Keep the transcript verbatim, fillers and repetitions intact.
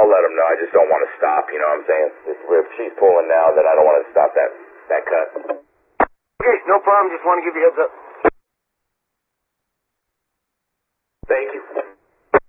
I'll let them know. I just don't want to stop, you know what I'm saying? If, if she's pulling now, then I don't want to stop that, that cut. Okay, no problem. Just want to give you a heads up.